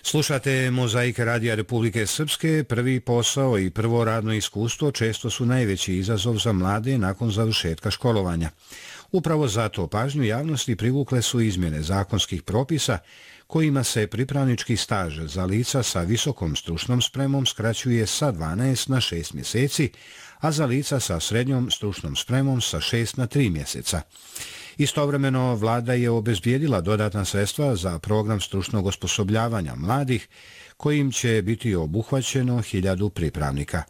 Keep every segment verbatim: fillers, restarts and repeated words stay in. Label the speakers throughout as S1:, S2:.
S1: Slušate Mozaik Radija Republike Srpske. Prvi posao i prvo radno iskustvo često su najveći izazov za mlade nakon završetka školovanja. Upravo zato pažnju javnosti privukle su izmjene zakonskih propisa kojima se pripravnički staž za lica sa visokom stručnom spremom skraćuje sa dvanaest na šest mjeseci, a za lica sa srednjom stručnom spremom sa šest na tri mjeseca. Istovremeno, vlada je obezbijedila dodatna sredstva za program stručnog osposobljavanja mladih, kojim će biti obuhvaćeno hiljadu pripravnika.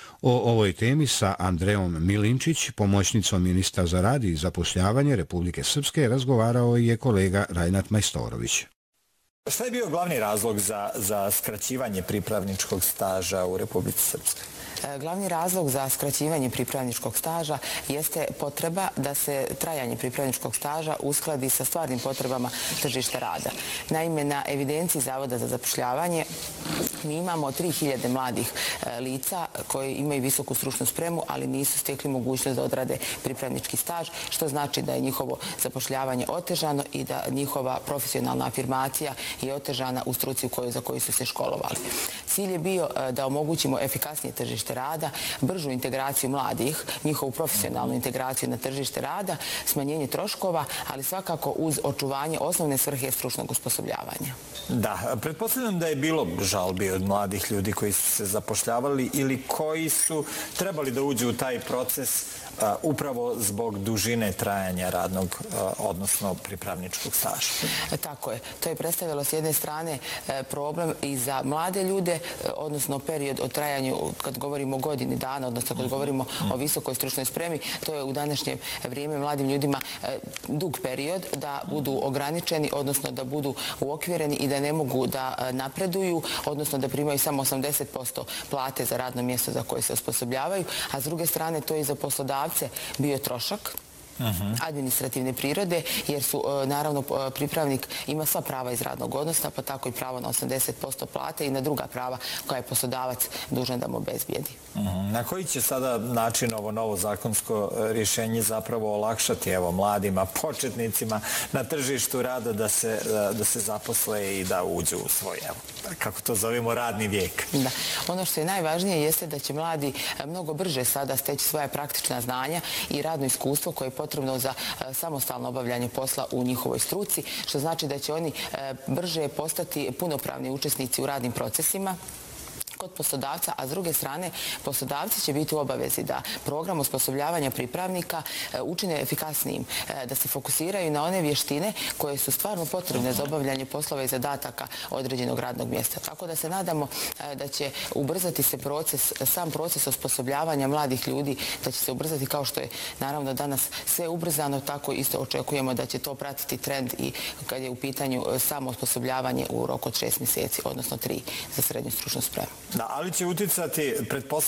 S1: O ovoj temi sa Andreom Milinčić, pomoćnicom ministra za rad i zapošljavanje Republike Srpske, razgovarao je kolega Rajnat Majstorović.
S2: Šta je bio glavni razlog za, za skraćivanje pripravničkog staža u Republici Srpskoj?
S3: Glavni razlog za skraćivanje pripravničkog staža jeste potreba da se trajanje pripravničkog staža uskladi sa stvarnim potrebama tržišta rada. Naime, na evidenciji Zavoda za zapošljavanje mi imamo tri hiljade mladih lica koji imaju visoku stručnu spremu, ali nisu stekli mogućnost da odrade pripravnički staž, što znači da je njihovo zapošljavanje otežano i da njihova profesionalna afirmacija je otežana u struci za koju su se školovali. Cilj je bio da omogućimo efikasnije tržište rada, bržu integraciju mladih, njihovu profesionalnu integraciju na tržište rada, smanjenje troškova, ali svakako uz očuvanje osnovne svrhe stručnog osposobljavanja.
S2: Da, pretpostavljam da je bilo žalbi od mladih ljudi koji su se zapošljavali ili koji su trebali da uđu u taj proces upravo zbog dužine trajanja radnog, odnosno pripravničkog staža.
S3: Tako je. To je predstavljalo s jedne strane problem i za mlade ljude, odnosno period o trajanju, kad govorimo o godini dana, odnosno kad govorimo o visokoj stručnoj spremi, to je u današnje vrijeme mladim ljudima dug period da budu ograničeni, odnosno da budu uokvireni i da ne mogu da napreduju, odnosno da primaju samo osamdeset posto plate za radno mjesto za koje se osposobljavaju, a s druge strane to je i za poslodavce bio trošak administrativne prirode, jer su, naravno, pripravnik ima sva prava iz radnog odnosa, pa tako i pravo na osamdeset posto plate i na druga prava koja je poslodavac dužan da mu obezbijedi.
S2: Na koji će sada način ovo novo zakonsko rješenje zapravo olakšati evo mladima, početnicima na tržištu rada da se, da se zaposle i da uđu u svoj, evo, kako to zovemo, radni vijek?
S3: Da. Ono što je najvažnije jeste da će mladi mnogo brže sada steći svoja praktična znanja i radno iskustvo koje je potrebno za samostalno obavljanje posla u njihovoj struci, što znači da će oni brže postati punopravni učesnici u radnim procesima kod poslodavca, a s druge strane poslodavci će biti u obavezi da program osposobljavanja pripravnika učine efikasnijim, da se fokusiraju na one vještine koje su stvarno potrebne za obavljanje poslova i zadataka određenog radnog mjesta. Tako da se nadamo da će ubrzati se proces, sam proces osposobljavanja mladih ljudi, da će se ubrzati kao što je naravno danas sve ubrzano, tako isto očekujemo da će to pratiti trend i kad je u pitanju samo osposobljavanje u roku od šest mjeseci, odnosno tri za srednju stručnu spremu.
S2: Da, ali će uticati, pretpostavljamo,